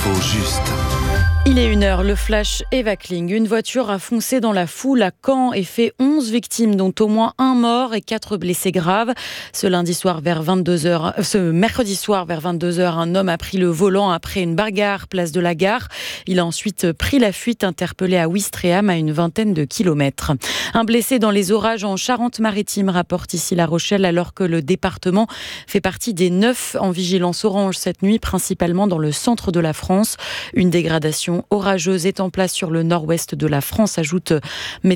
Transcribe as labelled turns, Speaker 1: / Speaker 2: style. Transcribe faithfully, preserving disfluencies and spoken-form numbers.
Speaker 1: L'info juste.
Speaker 2: Il est une heure, le flash Evacling. Une voiture a foncé dans la foule à Caen et fait onze victimes, dont au moins un mort et quatre blessés graves. Ce lundi soir vers vingt-deux heures, ce mercredi soir vers vingt-deux heures, un homme a pris le volant après une bagarre place de la Gare. Il a ensuite pris la fuite, interpellé à Ouistreham, à une vingtaine de kilomètres. Un blessé dans les orages en Charente-Maritime, rapporte ici La Rochelle, alors que le département fait partie des neuf en vigilance orange cette nuit, principalement dans le centre de la France. Une dégradation orageuse est en place sur le nord-ouest de la France, ajoute